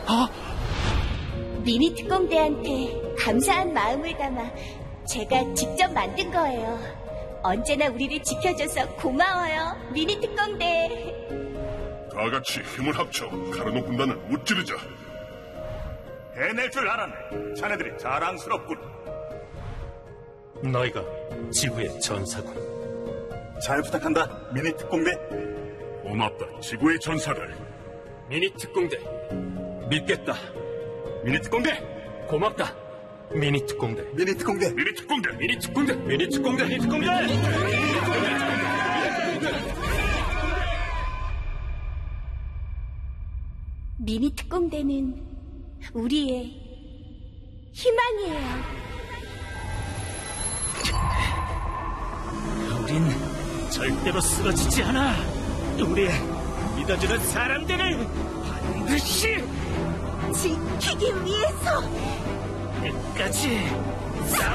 미니 특공대한테 감사한 마음을 담아 제가 직접 만든 거예요. 언제나 우리를 지켜줘서 고마워요, 미니 특공대. 다 같이 힘을 합쳐 카르노 군단을 무찌르자. 해낼 줄 알았네. 자네들이 자랑스럽군. 너희가 지구의 전사군. 잘 부탁한다, 미니 특공대. 고맙다, 지구의 전사들. 미니 특공대 믿겠다. 미니 특공대. 고맙다. 미니 특공대. 미니 특공대. 미니 특공대. 미니 특공대. 미니 특공대. 미니 특공대. 미니 특공대는 우리의 희망이에요. 우린 절대로 쓰러지지 않아. 우리 믿어주는 사람들을 반드시 지키기 위해서 끝까지 싸워.